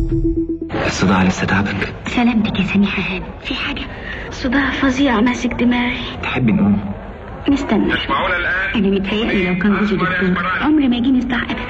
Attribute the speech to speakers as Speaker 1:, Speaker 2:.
Speaker 1: الصداع لسه تعبك؟
Speaker 2: سلامتك يا سميحة هانم، في حاجة؟ صداع فظيع ماسك دماغي.
Speaker 1: تحبي نقوم؟
Speaker 2: نستنى.
Speaker 3: مش معقولة الآن؟
Speaker 2: أنا متهيألي لو كان جوزي دكتور عمري ما يجيني صداع أبدا.